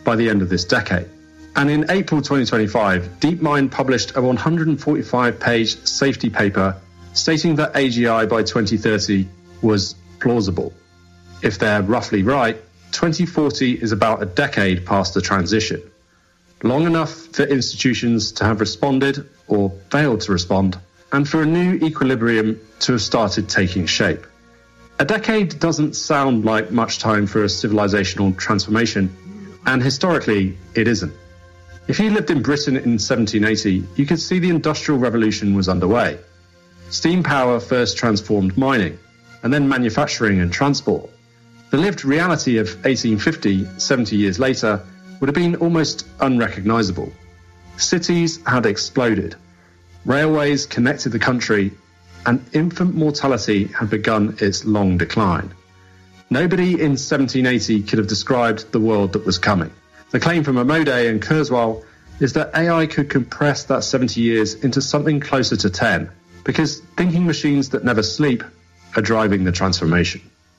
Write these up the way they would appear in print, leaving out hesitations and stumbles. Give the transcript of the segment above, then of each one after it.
by the end of this decade. And in April 2025, DeepMind published a 145-page safety paper stating that AGI by 2030 was plausible. If they're roughly right, 2040 is about a decade past the transition. Long enough for institutions to have responded or failed to respond, and for a new equilibrium to have started taking shape. A decade doesn't sound like much time for a civilizational transformation, and historically, it isn't. If you lived in Britain in 1780, you could see the Industrial Revolution was underway. Steam power first transformed mining, and then manufacturing and transport. The lived reality of 1850, 70 years later, would have been almost unrecognizable. Cities had exploded. Railways connected the country, and infant mortality had begun its long decline. Nobody in 1780 could have described the world that was coming. The claim from Amodei and Kurzweil is that AI could compress that 70 years into something closer to 10, because thinking machines that never sleep are driving the transformation.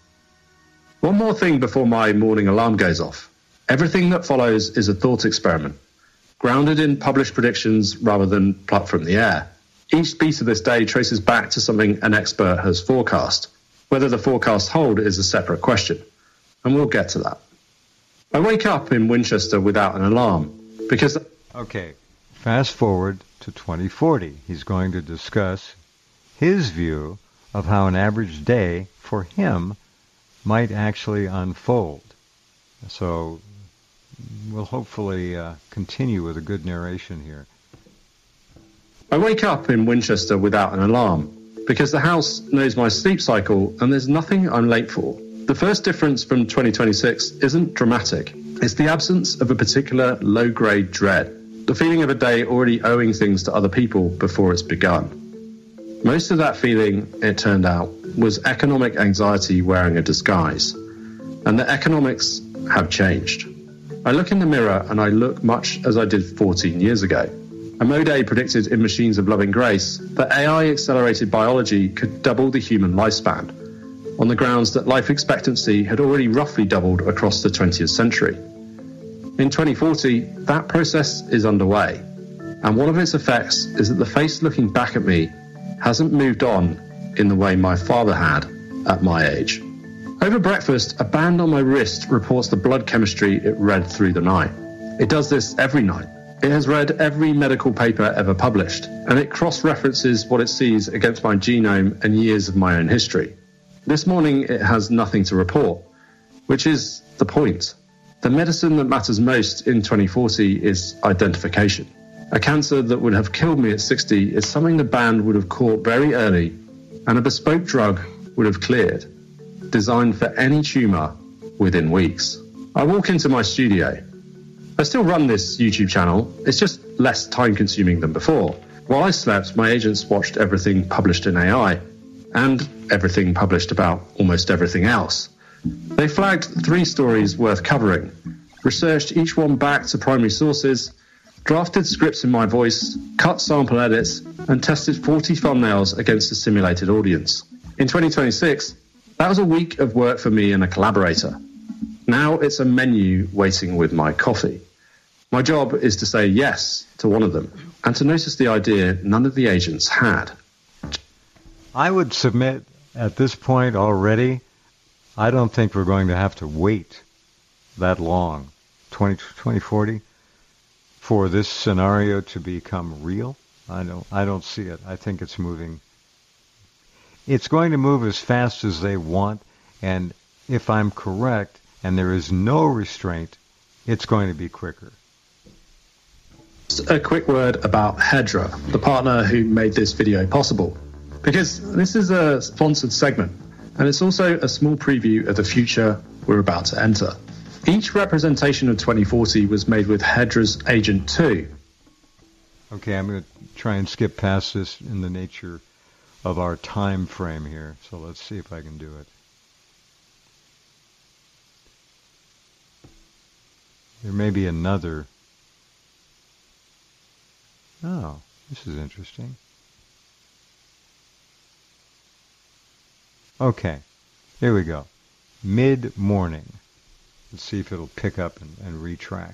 One more thing before my morning alarm goes off. Everything that follows is a thought experiment, grounded in published predictions rather than plucked from the air. Each beat of this day traces back to something an expert has forecast. Whether the forecasts hold is a separate question, and we'll get to that. I wake up in Winchester without an alarm, because... Okay, fast forward to 2040. He's going to discuss his view of how an average day for him might actually unfold. So we'll hopefully continue with a good narration here. I wake up in Winchester without an alarm, because the house knows my sleep cycle and there's nothing I'm late for. The first difference from 2026 isn't dramatic. It's the absence of a particular low-grade dread, the feeling of a day already owing things to other people before it's begun. Most of that feeling, it turned out, was economic anxiety wearing a disguise. And the economics have changed. I look in the mirror and I look much as I did 14 years ago. Amodei predicted in Machines of Loving Grace that AI-accelerated biology could double the human lifespan, on the grounds that life expectancy had already roughly doubled across the 20th century. In 2040, that process is underway, and one of its effects is that the face looking back at me hasn't moved on in the way my father had at my age. Over breakfast, a band on my wrist reports the blood chemistry it read through the night. It does this every night. It has read every medical paper ever published, and it cross-references what it sees against my genome and years of my own history. This morning, it has nothing to report, which is the point. The medicine that matters most in 2040 is identification. A cancer that would have killed me at 60 is something the band would have caught very early, and a bespoke drug would have cleared, designed for any tumour within weeks. I walk into my studio. I still run this YouTube channel, it's just less time-consuming than before. While I slept, my agents watched everything published in AI, and everything published about almost everything else. They flagged 3 stories worth covering, researched each one back to primary sources, drafted scripts in my voice, cut sample edits, and tested 40 thumbnails against a simulated audience. In 2026, that was a week of work for me and a collaborator. Now it's a menu waiting with my coffee. My job is to say yes to one of them, and to notice the idea none of the agents had. I would submit at this point already, I don't think we're going to have to wait that long, 2040, for this scenario to become real. I don't see it. I think it's moving. It's going to move as fast as they want, and if I'm correct, and there is no restraint, it's going to be quicker. Just a quick word about Hedra, the partner who made this video possible. Because this is a sponsored segment, and it's also a small preview of the future we're about to enter. Each representation of 2040 was made with Hedra's Agent 2. Okay, I'm going to try and skip past this in the nature of our time frame here, so let's see if I can do it. There may be another. Oh, this is interesting. Okay, here we go. Mid-morning. Let's see if it'll pick up and retrack.